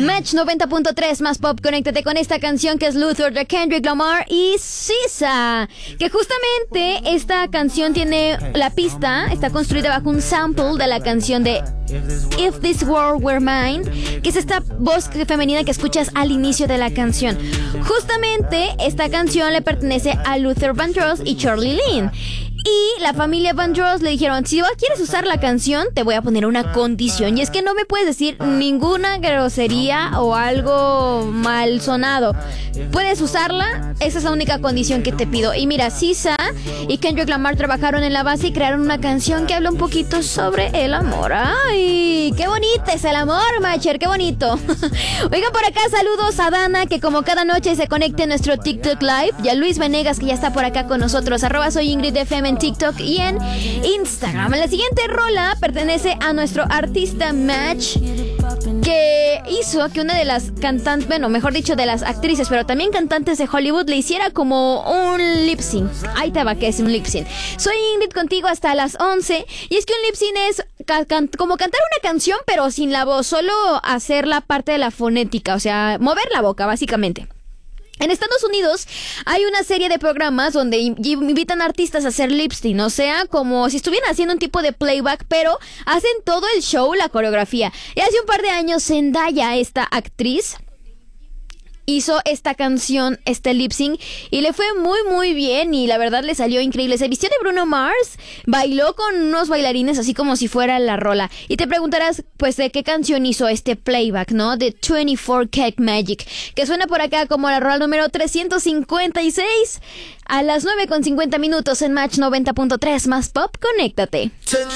Match 90.3 más pop, conéctate con esta canción que es Luther de Kendrick Lamar y SZA. Que justamente esta canción tiene la pista, está construida bajo un sample de la canción de If This World Were Mine, que es esta voz femenina que escuchas al inicio de la canción. Justamente esta canción le pertenece a Luther Vandross y Charlie Lynn. Y la familia Vandross le dijeron: si quieres usar la canción, te voy a poner una condición. Y es que no me puedes decir ninguna grosería o algo mal sonado. Puedes usarla, esa es la única condición que te pido. Y mira, SZA y Kendrick Lamar trabajaron en la base y crearon una canción que habla un poquito sobre el amor. ¡Ay! ¡Qué bonita es el amor, Macher! ¡Qué bonito! Oigan, por acá saludos a Dana, que como cada noche se conecta en nuestro TikTok Live. Y a Luis Venegas, que ya está por acá con nosotros. @soy Ingrid FM en TikTok y en Instagram. La siguiente rola pertenece a nuestro artista Match, que hizo que una de las cantantes, bueno, mejor dicho, de las actrices, pero también cantantes de Hollywood, le hiciera como un lip sync. Ahí te va que es un lip sync. Soy Ingrid contigo hasta las 11. Y es que un lip sync es como cantar una canción, pero sin la voz, solo hacer la parte de la fonética, o sea, mover la boca, básicamente. En Estados Unidos hay una serie de programas donde invitan artistas a hacer lip sync, o sea, como si estuvieran haciendo un tipo de playback, pero hacen todo el show, la coreografía. Y hace un par de años Zendaya, esta actriz, hizo esta canción, este lip sync, y le fue muy bien, y la verdad le salió increíble. Se vistió de Bruno Mars, bailó con unos bailarines así como si fuera la rola. Y te preguntarás, pues, ¿de qué canción hizo este playback, no? De 24 Karat Magic, que suena por acá como la rola número 356 a las 9:50 en Match 90.3 más pop, conéctate.